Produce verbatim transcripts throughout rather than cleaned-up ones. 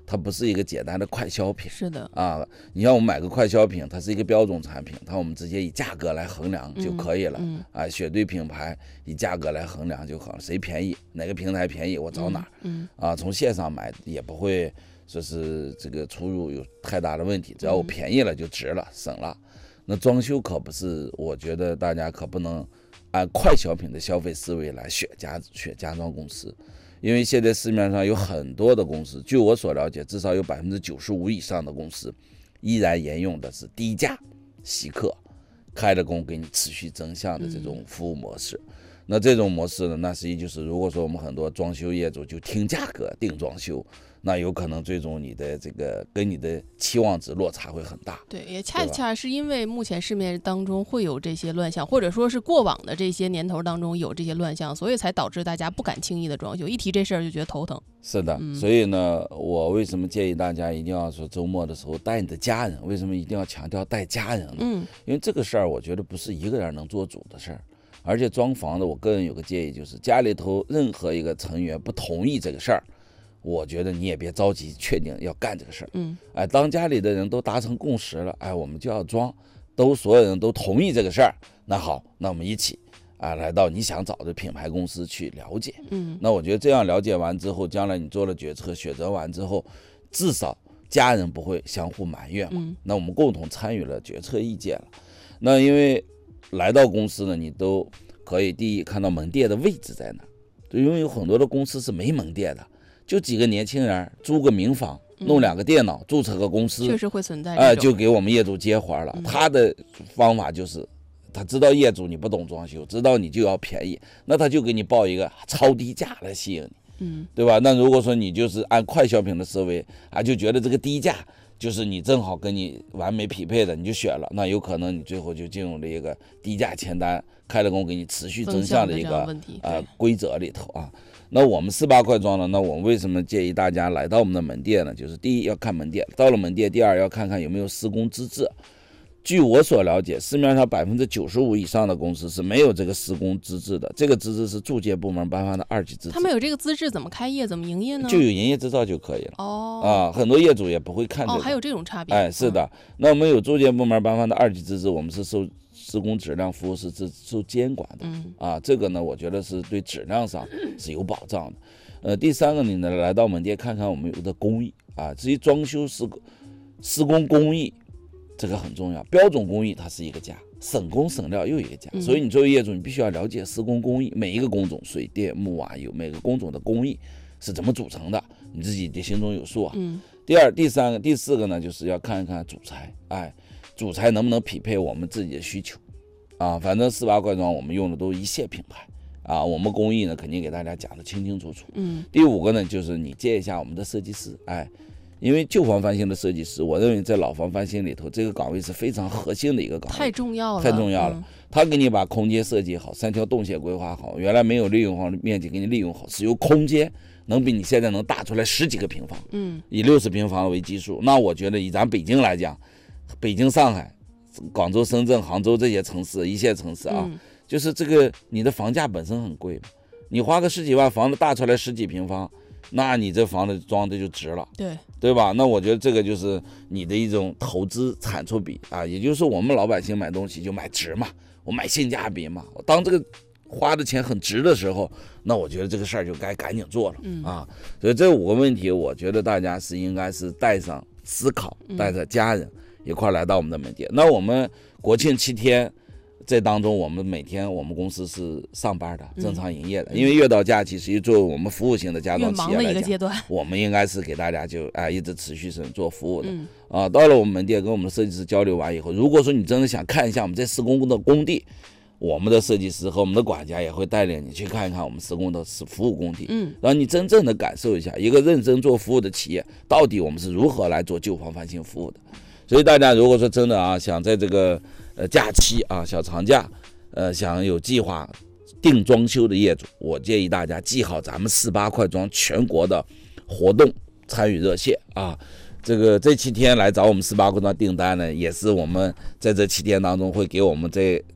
它不是一个简单的快消品。 是的啊，你像我们买个快消品，它是一个标准产品，它我们直接以价格来衡量就可以了。 嗯嗯、 啊，雪堆品牌以价格来衡量就好了，谁便宜哪个平台便宜我找哪儿。 嗯嗯、啊，从线上买也不会说是这个出入有太大的问题，只要我便宜了就值了，省了。那装修可不是，我觉得大家可不能按快消品的消费思维来选家选家装公司。因为现在市面上有很多的公司，据我所了解，至少有百分之九十五以上的公司依然沿用的是低价稀客，开了工给你持续增项的这种服务模式。嗯、那这种模式呢，那实际就是如果说我们很多装修业主就听价格定装修，那有可能最终你的这个跟你的期望值落差会很大。 对，也恰恰是因为目前市面当中会有这些乱象，或者说是过往的这些年头当中有这些乱象，所以才导致大家不敢轻易的装修，一提这事儿就觉得头疼。 是的、 嗯、 所以呢，我为什么建议大家一定要说周末的时候带你的家人？为什么一定要强调带家人呢？ 嗯， 因为这个事儿我觉得不是一个人能做主的事儿，而且装房子我个人有个建议，就是家里头任何一个成员不同意这个事儿，我觉得你也别着急确定要干这个事儿。 嗯， 哎，当家里的人都达成共识了，哎，我们就要装，都所有人都同意这个事儿，那好，那我们一起啊来到你想找的品牌公司去了解。 嗯， 那我觉得这样了解完之后，将来你做了决策，选择完之后，至少家人不会相互埋怨嘛。 嗯、 那我们共同参与了决策意见了。那因为来到公司呢，你都可以第一看到门店的位置在哪，因为有很多的公司是没门店的。就几个年轻人租个民房，弄两个电脑，嗯、注册个公司， 确实会存在。 哎、呃，就给我们业主接活了。 嗯、 他的方法就是，他知道业主你不懂装修，知道你就要便宜，那他就给你报一个超低价来吸引你， 嗯， 对吧？那如果说你就是按快消品的思维啊，就觉得这个低价就是你正好跟你完美匹配的，你就选了，那有可能你最后就进入了一个低价签单，开了工给你持续增项的一个呃规则里头啊。那我们四八快装呢？那我们为什么建议大家来到我们的门店呢？就是第一要看门店，到了门店，第二要看看有没有施工资质。据我所了解，市面上百分之九十五以上的公司是没有这个施工资质的，这个资质是住建部门颁发的二级资质。 他们有这个资质，怎么开业，怎么营业呢？ 就有营业执照就可以了。 哦， 啊，很多业主也不会看这个。 哦，还有这种差别。 哎，是的。嗯、那我们有住建部门颁发的二级资质，我们是受施工质量服务是受监管的。 嗯、 啊，这个呢，我觉得是对质量上是有保障的。呃，第三个，你呢来到门店看看我们有的工艺啊，至于装修施工施工工艺，这个很重要。标准工艺它是一个价，省工省料又一个价， 嗯、 所以你作为业主，你必须要了解施工工艺，每一个工种，水电木瓦油，每个工种的工艺是怎么组成的，你自己的心中有数啊。 嗯。 第二、第三个、第四个呢，就是要看一看主材，哎，主材能不能匹配我们自己的需求啊？反正四八快装我们用的都一线品牌。啊，我们工艺呢，肯定给大家讲的清清楚楚。 嗯， 第五个呢，就是你见一下我们的设计师，哎，因为旧房翻新的设计师，我认为在老房翻新里头，这个岗位是非常核心的一个岗位， 太重要了， 太重要了。嗯、他给你把空间设计好，三条动线规划好，原来没有利用好的面积给你利用好，使用空间能比你现在能大出来十几个平方， 嗯， 以六十平方为基数，那我觉得以咱北京来讲，北京、上海、广州、深圳、杭州这些城市一线城市啊。嗯，就是这个，你的房价本身很贵嘛，你花个十几万房子大出来十几平方，那你这房子装的就值了， 对对吧？那我觉得这个就是你的一种投资产出比啊，也就是我们老百姓买东西就买值嘛，我买性价比嘛。当这个花的钱很值的时候，那我觉得这个事儿就该赶紧做了、 嗯、 啊。所以这五个问题，我觉得大家是应该是带上思考，带着家人一块来到我们的门店。嗯、那我们国庆七天。这当中，我们每天我们公司是上班的，正常营业的。嗯、因为越到假期，实际作为我们服务型的家装企业来讲，我们应该是给大家就哎一直持续是做服务的。 嗯、 啊，到了我们门店跟我们的设计师交流完以后，如果说你真的想看一下我们在施工的工地，我们的设计师和我们的管家也会带领你去看一看我们施工的服务工地， 嗯， 让你真正的感受一下一个认真做服务的企业到底我们是如何来做旧房翻新服务的。所以大家如果说真的啊，想在这个呃假期啊小长假，呃想有计划定装修的业主，我建议大家记好咱们四八快装全国的活动参与热线啊。这个这七天来找我们四八快装订单呢，也是我们在这七天当中会给我们这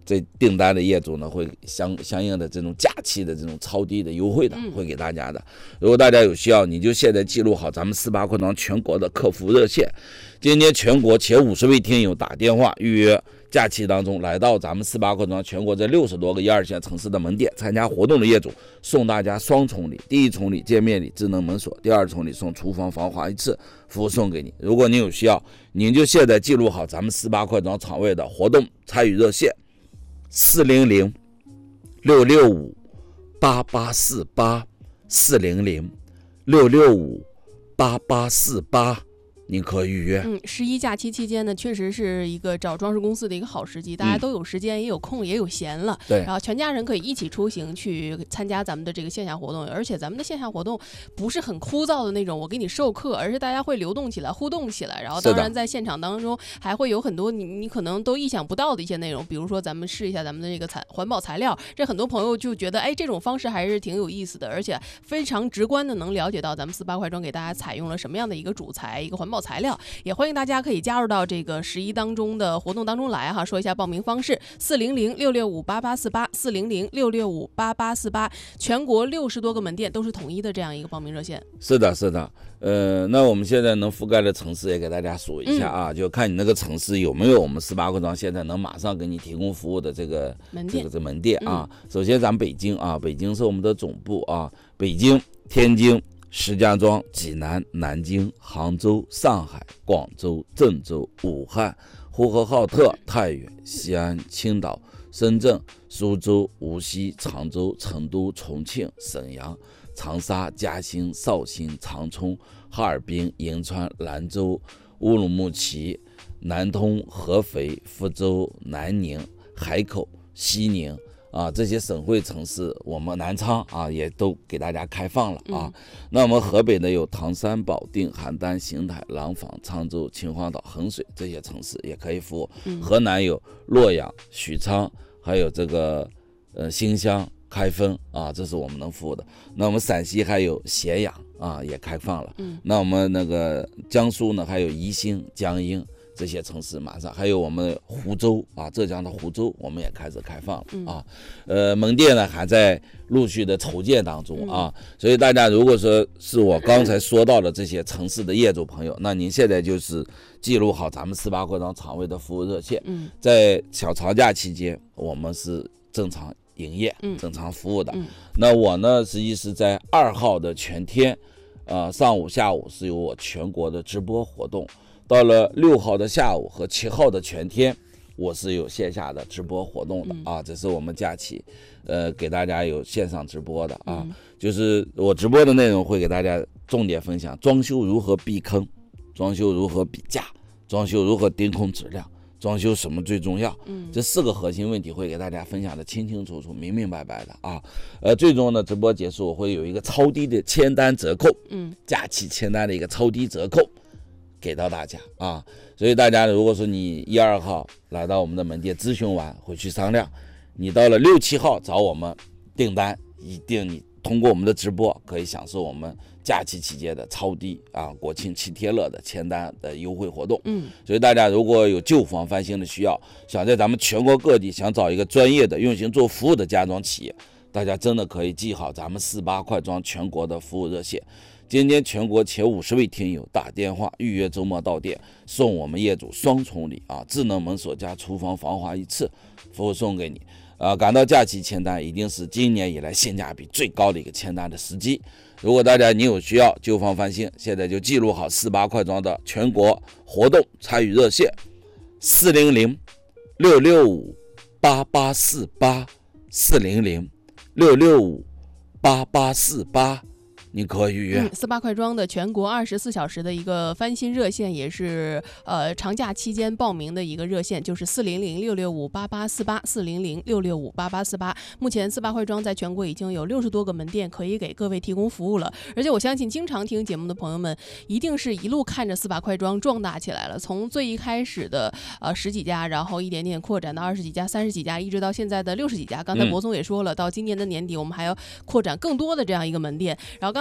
这订单的业主呢，会相相应的这种假期的这种超低的优惠的，会给大家的。如果大家有需要，你就现在记录好咱们四八快装全国的客服热线。今天全国前五十位听友打电话预约假期当中来到咱们四八快装全国这六十多个一二线城市的门店参加活动的业主，送大家双重礼：第一重礼见面礼智能门锁，第二重礼送厨房防滑一次，服务送给你。如果您有需要，您就现在记录好咱们四八快装场位的活动参与热线。四零零六六五八八四八，四零零六六五八八四八，您可预约。 嗯，十一假期期间呢，确实是一个找装饰公司的一个好时机，大家都有时间，嗯、也有空，也有闲了。 对， 然后全家人可以一起出行去参加咱们的这个线下活动，而且咱们的线下活动不是很枯燥的那种，我给你授课，而是大家会流动起来、互动起来。然后当然在现场当中还会有很多你你可能都意想不到的一些内容，比如说咱们试一下咱们的这个材环保材料，这很多朋友就觉得哎这种方式还是挺有意思的，而且非常直观的能了解到咱们四八快装给大家采用了什么样的一个主材、一个环保材料。也欢迎大家可以加入到这个十一当中的活动当中来哈，说一下报名方式：四零零六六五八八四八，四零零六六五八八四八，全国六十多个门店都是统一的这样一个报名热线。 是的，是的，呃，那我们现在能覆盖的城市也给大家数一下啊，嗯、就看你那个城市有没有我们四八快装现在能马上给你提供服务的这个门店， 这个这门店啊。嗯、首先咱们北京啊，北京是我们的总部啊，北京、天津、石家庄、济南、南京、杭州、上海、广州、郑州、武汉、呼和浩特、太原、西安、青岛、深圳、苏州、无锡、常州、成都、重庆、沈阳、长沙、嘉兴、绍兴、长春、哈尔滨、银川、兰州、乌鲁木齐、南通、合肥、福州、南宁、海口、西宁啊，这些省会城市，我们南昌啊也都给大家开放了啊。嗯、那我们河北呢有唐山、保定、邯郸、邢台、廊坊、沧州、秦皇岛、衡水这些城市也可以服务。嗯、河南有洛阳、许昌，还有这个呃新乡、开封啊，这是我们能服务的。那我们陕西还有咸阳啊也开放了。嗯、那我们那个江苏呢还有宜兴、江阴。这些城市马上还有我们湖州啊，浙江的湖州，我们也开始开放了啊。呃，门店呢还在陆续的筹建当中啊，所以大家如果说是我刚才说到的这些城市的业主朋友，那您现在就是记录好咱们四八快装场位的服务热线，在小长假期间我们是正常营业、正常服务的。那我呢，实际是在二号的全天，呃，上午、下午是有我全国的直播活动。到了六号的下午和七号的全天，我是有线下的直播活动的啊，这是我们假期，呃，给大家有线上直播的啊，就是我直播的内容会给大家重点分享装修如何避坑，装修如何比价，装修如何盯空质量，装修什么最重要，这四个核心问题会给大家分享的清清楚楚、明明白白的啊，呃，最终呢，直播结束我会有一个超低的签单折扣，嗯，假期签单的一个超低折扣。给到大家啊，所以大家如果说你一二号来到我们的门店咨询完回去商量，你到了六七号找我们订单，一定你通过我们的直播可以享受我们假期期间的超低啊国庆七天乐的签单的优惠活动。嗯，所以大家如果有旧房翻新的需要，想在咱们全国各地想找一个专业的用心做服务的家装企业，大家真的可以记好咱们四八快装全国的服务热线。今天全国前五十位听友打电话预约周末到店，送我们业主双重礼啊，智能门锁加厨房防滑一次，服务送给你。啊，赶到假期签单一定是今年以来性价比最高的一个签单的时机。如果大家你有需要旧房翻新，现在就记录好四八快装的全国活动参与热线：四零零六六五八八四八，四零零六六五八八四八。你可以预约。 四八快装的全国二十四小时的一个翻新热线，也是呃长假期间报名的一个热线，就是四零零六六五八八四八，四零零六六五八八四八。目前四八快装在全国已经有六十多个门店可以给各位提供服务了，而且我相信经常听节目的朋友们，一定是一路看着四八快装壮大起来了。从最一开始的呃十几家，然后一点点扩展到二十几家、三十几家，一直到现在的六十几家。刚才博总也说了，嗯、到今年的年底，我们还要扩展更多的这样一个门店。然后刚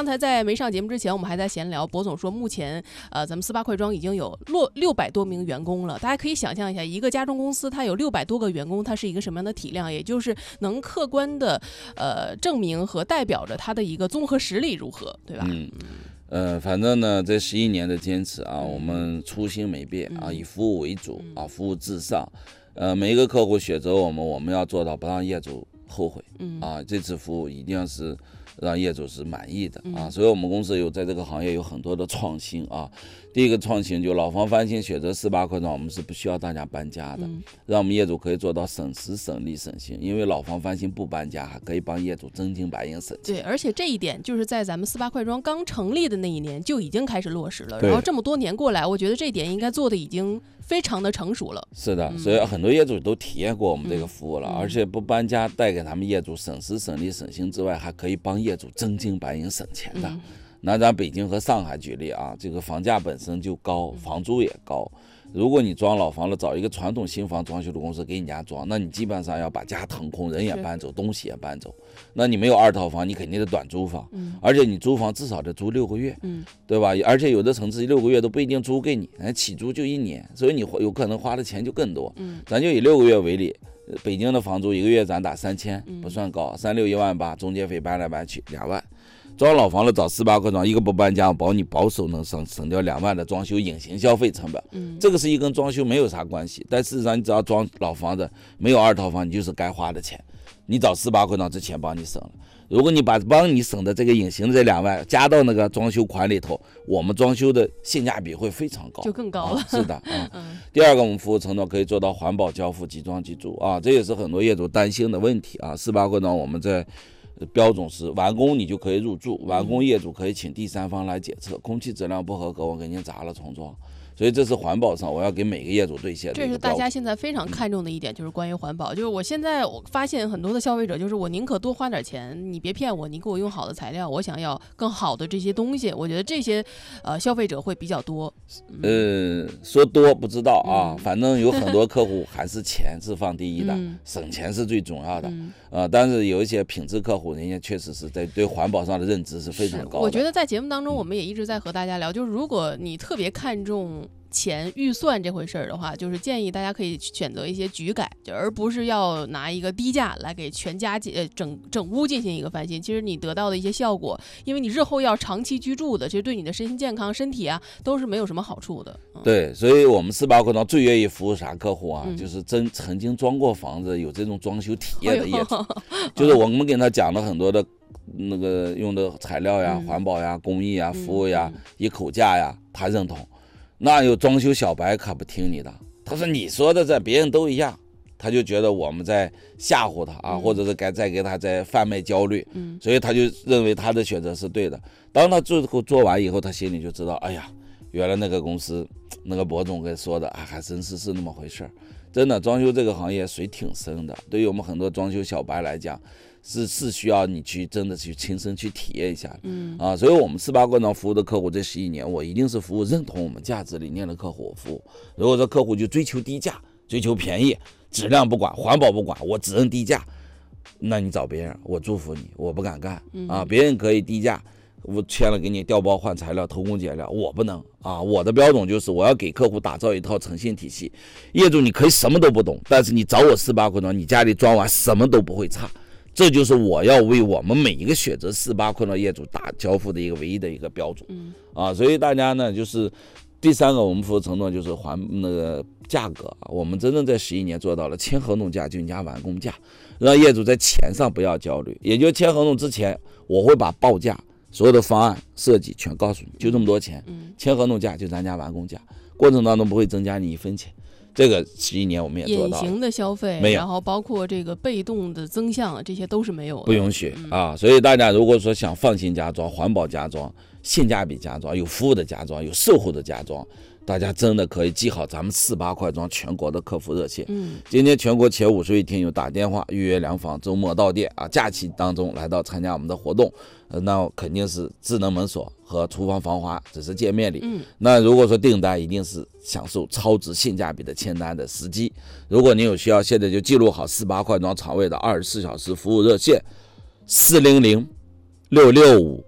刚才在没上节目之前，我们还在闲聊，博总说目前呃咱们四八快装已经有六六百多名员工了。大家可以想象一下，一个家装公司它有六百多个员工，它是一个什么样的体量？也就是能客观的呃证明和代表着它的一个综合实力如何，对吧？ 嗯。呃，反正呢，这十一年的坚持啊，我们初心没变啊，以服务为主啊，服务至上。呃，每一个客户选择我们，我们要做到不让业主后悔啊，这次服务一定要是让业主是满意的啊。所以我们公司有在这个行业有很多的创新啊。第一个创新就老房翻新选择四八快装，我们是不需要大家搬家的，让我们业主可以做到省时省力省心，因为老房翻新不搬家还可以帮业主真金白银省钱。 对，而且这一点就是在咱们四八快装刚成立的那一年就已经开始落实了，然后这么多年过来，我觉得这一点应该做的已经非常的成熟了。 是的，所以很多业主都体验过我们这个服务了， 嗯、 而且不搬家带给他们业主省时省力省心之外，还可以帮业主真金白银省钱的。嗯，拿咱北京和上海举例啊，这个房价本身就高，房租也高。如果你装老房了，找一个传统新房装修的公司给你家装，那你基本上要把家腾空，人也搬走，东西也搬走。那你没有二套房，你肯定得短租房，嗯、而且你租房至少得租六个月，嗯、对吧？而且有的城市六个月都不一定租给你，起租就一年，所以你有可能花的钱就更多。嗯、咱就以六个月为例，北京的房租一个月咱打三千，不算高，三六一万八，中介费搬来搬去两万。装老房了找四八快装，一个不搬家，保你保守能省省掉两万的装修隐形消费成本。嗯，这个是一跟装修没有啥关系，但事实上你只要装老房子，没有二套房，你就是该花的钱。你找四八快装，这钱帮你省了。如果你把帮你省的这个隐形的这两万加到那个装修款里头，我们装修的性价比会非常高， 就更高了。 啊、是的啊。嗯、第二个，我们服务承诺可以做到环保交付、即装即住啊，这也是很多业主担心的问题啊。四八快装我们在标准是完工你就可以入住，完工业主可以请第三方来检测，空气质量不合格我给您砸了重装。所以这是环保上我要给每个业主兑现的。 这是大家现在非常看重的一点，就是关于环保。就是我现在我发现很多的消费者，就是我宁可多花点钱，你别骗我，你给我用好的材料，我想要更好的这些东西。我觉得这些呃消费者会比较多。 嗯、呃，说多不知道啊，嗯、反正有很多客户还是钱是放第一的，嗯、省钱是最重要的。嗯、呃，但是有一些品质客户，人家确实是在对环保上的认知是非常高的。 我觉得在节目当中，我们也一直在和大家聊，就是如果你特别看重钱预算这回事儿的话，就是建议大家可以选择一些局改，就而不是要拿一个低价来给全家呃整整屋进行一个翻新。其实你得到的一些效果，因为你日后要长期居住的，其实对你的身心健康、身体啊都是没有什么好处的。嗯、 对，所以我们四八快装最愿意服务啥客户啊？嗯、就是真曾经装过房子、有这种装修体验的业主，哎、就是我们给他讲了很多的那个用的材料呀、嗯、环保呀、工艺呀、服务呀、嗯、一口价呀，他认同。那有装修小白可不听你的，他说你说的这别人都一样，他就觉得我们在吓唬他啊，嗯、或者是该再给他在贩卖焦虑，嗯、所以他就认为他的选择是对的。当他最后做完以后，他心里就知道，哎呀，原来那个公司那个博总给说的啊，还真是是那么回事儿。真的，装修这个行业水挺深的，对于我们很多装修小白来讲，是是需要你去真的去亲身去体验一下，嗯啊，所以我们四八快装服务的客户这十一年，我一定是服务认同我们价值理念的客户我服务。如果说客户就追求低价、追求便宜、质量不管、环保不管，我只认低价，那你找别人，我祝福你，我不敢干啊。别人可以低价，我签了给你调包换材料、偷工减料，我不能啊！我的标准就是我要给客户打造一套诚信体系。业主你可以什么都不懂，但是你找我四八快装，你家里装完什么都不会差。这就是我要为我们每一个选择四八快装业主打交付的一个唯一的一个标准，嗯啊，所以大家呢，就是第三个我们服务承诺就是还那个价格啊，我们真正在十一年做到了签合同价均价完工价，让业主在钱上不要焦虑。也就签合同之前，我会把报价、所有的方案设计全告诉你，就这么多钱，签合同价就咱家完工价，过程当中不会增加你一分钱。这个十一年我们也做到了， 隐形的消费没有，然后包括这个被动的增项，这些都是没有的， 不允许、嗯、啊！所以大家如果说想放心家装、环保家装、性价比家装、有服务的家装、有售后的家装，大家真的可以记好咱们四八快装全国的客服热线。嗯，今天全国前五十位听友打电话预约量房，周末到店啊，假期当中来到参加我们的活动，呃、那肯定是智能门锁和厨房防滑只是见面礼。嗯，那如果说订单一定是享受超值性价比的签单的时机。如果您有需要，现在就记录好四八快装厂位的二十四小时服务热线：四零零六六五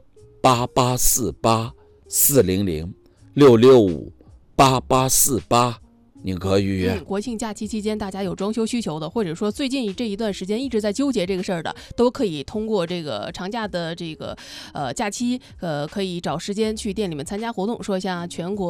八八四八四零零六六五八八四八。你可以预约、 嗯。国庆假期期间，大家有装修需求的，或者说最近这一段时间一直在纠结这个事儿的，都可以通过这个长假的这个呃假期，呃，可以找时间去店里面参加活动。说一下全国。